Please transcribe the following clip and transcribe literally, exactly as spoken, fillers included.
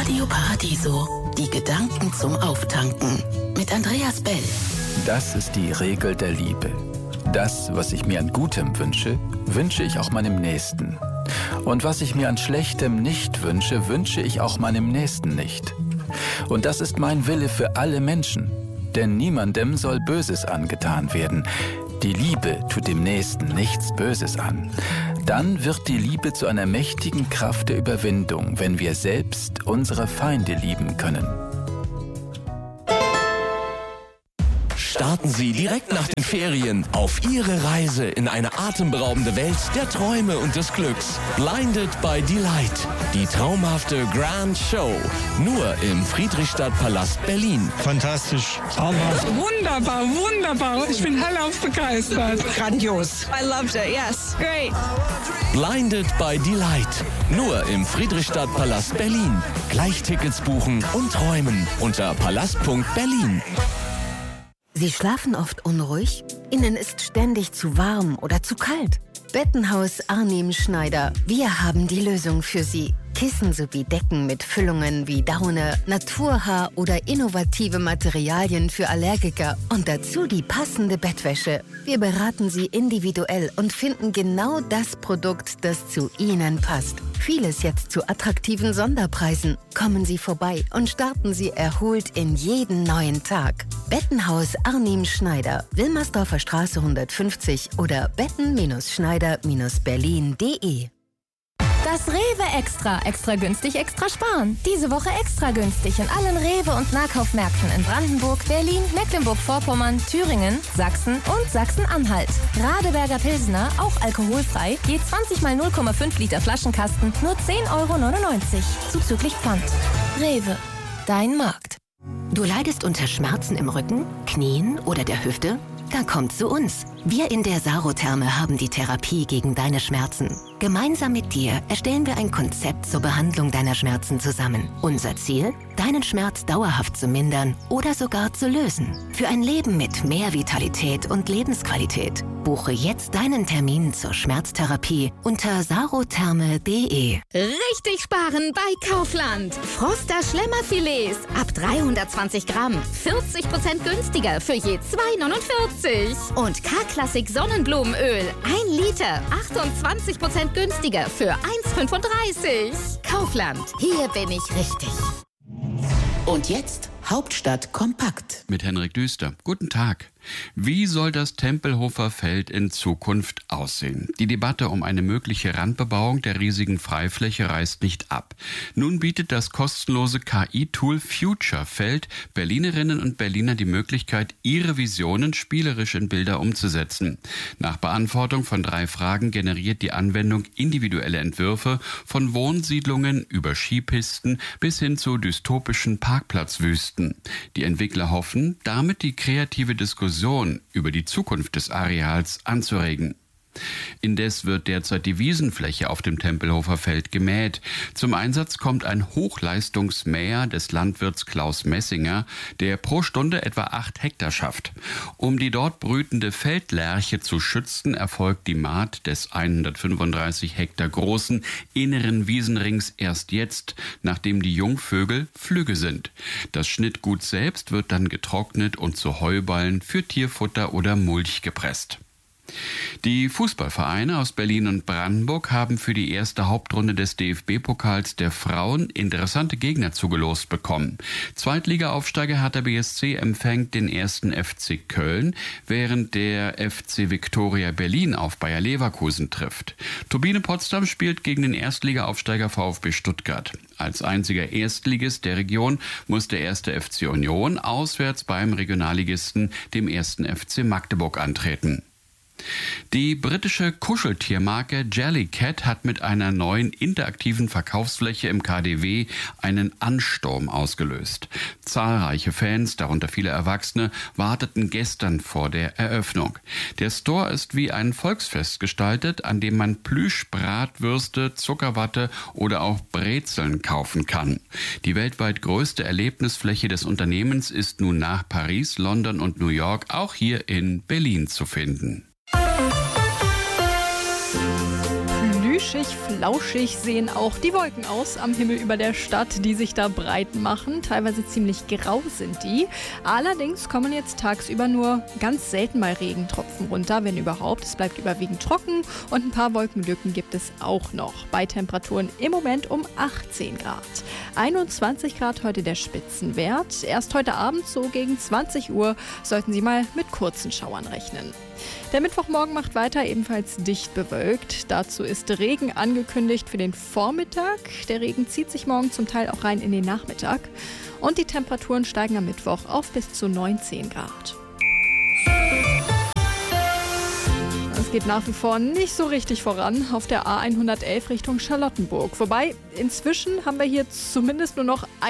Radio Paradiso, die Gedanken zum Auftanken. Mit Andreas Bell. Das ist die Regel der Liebe. Das, was ich mir an Gutem wünsche, wünsche ich auch meinem Nächsten. Und was ich mir an Schlechtem nicht wünsche, wünsche ich auch meinem Nächsten nicht. Und das ist mein Wille für alle Menschen. Denn niemandem soll Böses angetan werden. Die Liebe tut dem Nächsten nichts Böses an. Dann wird die Liebe zu einer mächtigen Kraft der Überwindung, wenn wir selbst unsere Feinde lieben können. Starten Sie direkt nach den Ferien auf Ihre Reise in eine atemberaubende Welt der Träume und des Glücks. Blinded by Delight. Die traumhafte Grand Show. Nur im Friedrichstadtpalast Berlin. Fantastisch. Traumhaft. Wunderbar, wunderbar. Ich bin hellauf begeistert. Grandios. I loved it, yes. Great. Blinded by Delight. Nur im Friedrichstadtpalast Berlin. Gleich Tickets buchen und träumen unter palast punkt berlin. Sie schlafen oft unruhig? Ihnen ist ständig zu warm oder zu kalt? Bettenhaus Arnim Schneider. Wir haben die Lösung für Sie. Kissen sowie Decken mit Füllungen wie Daune, Naturhaar oder innovative Materialien für Allergiker und dazu die passende Bettwäsche. Wir beraten Sie individuell und finden genau das Produkt, das zu Ihnen passt. Vieles jetzt zu attraktiven Sonderpreisen. Kommen Sie vorbei und starten Sie erholt in jeden neuen Tag. Bettenhaus Arnim Schneider, Wilmersdorfer Straße hundertfünfzig oder betten Schneider Berlin punkt de. Das Rewe Extra. Extra günstig, extra sparen. Diese Woche extra günstig in allen Rewe- und Nahkaufmärkten in Brandenburg, Berlin, Mecklenburg-Vorpommern, Thüringen, Sachsen und Sachsen-Anhalt. Radeberger Pilsner, auch alkoholfrei, je zwanzig mal null Komma fünf Liter Flaschenkasten, nur zehn Euro neunundneunzig. Zuzüglich Pfand. Rewe. Dein Markt. Du leidest unter Schmerzen im Rücken, Knien oder der Hüfte? Dann komm zu uns. Wir in der Sarotherme haben die Therapie gegen deine Schmerzen. Gemeinsam mit dir erstellen wir ein Konzept zur Behandlung deiner Schmerzen zusammen. Unser Ziel? Deinen Schmerz dauerhaft zu mindern oder sogar zu lösen. Für ein Leben mit mehr Vitalität und Lebensqualität. Buche jetzt deinen Termin zur Schmerztherapie unter sarotherme punkt de. Richtig sparen bei Kaufland. Froster Schlemmerfilets ab dreihundertzwanzig Gramm. vierzig Prozent günstiger für je zwei neunundvierzig. Und K-Klassik Sonnenblumenöl. ein Liter. achtundzwanzig Prozent günstiger für eins fünfunddreißig. Kaufland. Hier bin ich richtig. Und jetzt Hauptstadt kompakt. Mit Henrik Düster. Guten Tag. Wie soll das Tempelhofer Feld in Zukunft aussehen? Die Debatte um eine mögliche Randbebauung der riesigen Freifläche reißt nicht ab. Nun bietet das kostenlose K I-Tool Future Feld Berlinerinnen und Berliner die Möglichkeit, ihre Visionen spielerisch in Bilder umzusetzen. Nach Beantwortung von drei Fragen generiert die Anwendung individuelle Entwürfe von Wohnsiedlungen über Skipisten bis hin zu dystopischen Parkplatzwüsten. Die Entwickler hoffen, damit die kreative Diskussion über die Zukunft des Areals anzuregen. Indes wird derzeit die Wiesenfläche auf dem Tempelhofer Feld gemäht. Zum Einsatz kommt ein Hochleistungsmäher des Landwirts Klaus Messinger, der pro Stunde etwa acht Hektar schafft. Um die dort brütende Feldlerche zu schützen, erfolgt die Mahd des hundertfünfunddreißig Hektar großen inneren Wiesenrings erst jetzt, nachdem die Jungvögel flügge sind. Das Schnittgut selbst wird dann getrocknet und zu Heuballen für Tierfutter oder Mulch gepresst. Die Fußballvereine aus Berlin und Brandenburg haben für die erste Hauptrunde des D F B-Pokals der Frauen interessante Gegner zugelost bekommen. Zweitliga-Aufsteiger Hertha B S C empfängt den ersten F C Köln, während der F C Viktoria Berlin auf Bayer Leverkusen trifft. Turbine Potsdam spielt gegen den Erstliga-Aufsteiger VfB Stuttgart. Als einziger Erstligist der Region muss der erste F C Union auswärts beim Regionalligisten, dem ersten F C Magdeburg, antreten. Die britische Kuscheltiermarke Jellycat hat mit einer neuen interaktiven Verkaufsfläche im K D W einen Ansturm ausgelöst. Zahlreiche Fans, darunter viele Erwachsene, warteten gestern vor der Eröffnung. Der Store ist wie ein Volksfest gestaltet, an dem man Plüschbratwürste, Zuckerwatte oder auch Brezeln kaufen kann. Die weltweit größte Erlebnisfläche des Unternehmens ist nun nach Paris, London und New York auch hier in Berlin zu finden. matschig, flauschig sehen auch die Wolken aus am Himmel über der Stadt, die sich da breit machen. Teilweise ziemlich grau sind die. Allerdings kommen jetzt tagsüber nur ganz selten mal Regentropfen runter, wenn überhaupt. Es bleibt überwiegend trocken und ein paar Wolkenlücken gibt es auch noch. Bei Temperaturen im Moment um achtzehn Grad. einundzwanzig Grad heute der Spitzenwert. Erst heute Abend so gegen zwanzig Uhr sollten Sie mal mit kurzen Schauern rechnen. Der Mittwochmorgen macht weiter ebenfalls dicht bewölkt. Dazu ist Regen angekündigt für den Vormittag. Der Regen zieht sich morgen zum Teil auch rein in den Nachmittag. Und die Temperaturen steigen am Mittwoch auf bis zu neunzehn Grad. Es geht nach wie vor nicht so richtig voran auf der A hundertelf Richtung Charlottenburg. Wobei, inzwischen haben wir hier zumindest nur noch